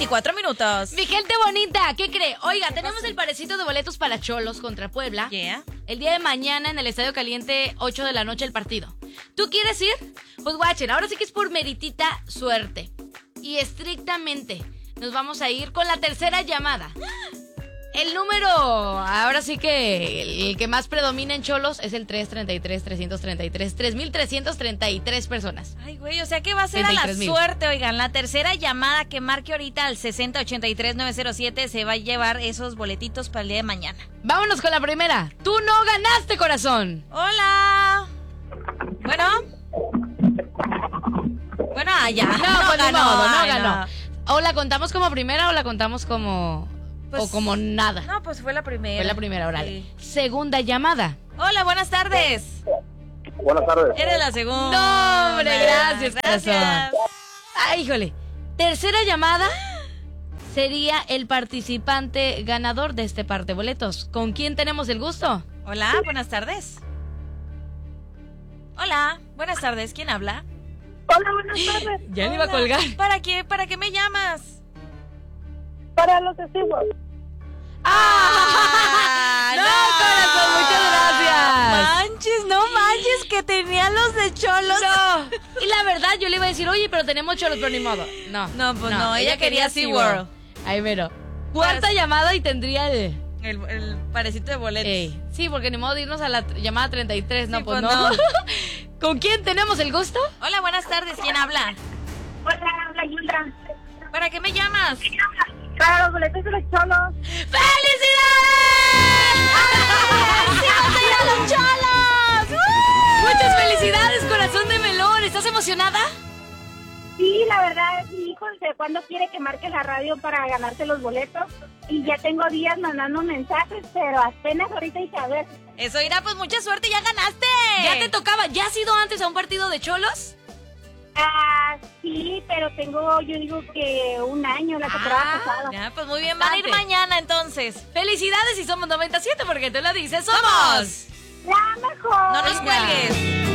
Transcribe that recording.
24 minutos. Mi gente bonita, ¿qué cree? Oiga, tenemos el parecito de boletos para Cholos contra Puebla. Yeah. El día de mañana en el Estadio Caliente, 8 de la noche el partido. ¿Tú quieres ir? Pues guachen, ahora sí que es por meritita suerte. Y estrictamente nos vamos a ir con la tercera llamada. El número, ahora sí que el que más predomina en Cholos es el 333-333, 3,333 personas. Ay, güey, o sea que va a ser a la 33,000. suerte, oigan. La tercera llamada que marque ahorita al 6083-907 se va a llevar esos boletitos para el día de mañana. Vámonos con la primera. Tú no ganaste, corazón. Hola. Bueno. Bueno, allá. No, pues ni modo, no ay, ganó. ¿O la contamos como primera o la contamos como... Pues, o como nada? No, pues fue la primera. Fue la primera, órale. Sí. Segunda llamada. Hola, buenas tardes. Buenas tardes. Eres la segunda. No, hombre, gracias, Gracias. corazón. Ay, híjole. Tercera llamada sería el participante ganador de este par de boletos. ¿Con quién tenemos el gusto? Hola, buenas tardes. Hola, buenas tardes. ¿Quién habla? Hola, buenas tardes. Ya le iba a Hola. colgar. ¿Para qué? ¿Para qué me llamas? Para los testigos. ¡Ah! ¡No, corazón! ¡Muchas gracias! Manches, no manches, que tenían los de Cholos. No. Y la verdad, yo le iba a decir, oye, pero tenemos Cholos, pero ni modo. No. No, pues no, ella quería SeaWorld. Ahí mero. Cuarta llamada y tendría el... El parecito de boletos. Ey, sí, porque ni modo de irnos a la llamada 33, no, Sí, pues pues no. no. ¿Con quién tenemos el gusto? Hola, buenas tardes. ¿Quién habla? Hola, habla Yulda. ¿Para qué me llamas? Para los boletos de los Cholos. ¡Felicidades! ¡Ir a los Cholos! Muchas felicidades, corazón de melón. ¿Estás emocionada? Sí, la verdad, mi hijo desde cuándo quiere que marque la radio para ganarse los boletos. Y ya tengo días mandando mensajes, pero apenas ahorita hice a ver. Eso irá, pues mucha suerte, ya ganaste. Ya te tocaba. ¿Ya has ido antes a un partido de Cholos? Sí, pero tengo, yo digo que un año, la temporada pasada. Ya, pues muy bien, van a ir Bastante. mañana entonces. Felicidades y somos 97 porque tú lo dices. ¡Somos! La mejor. No nos cuelgues.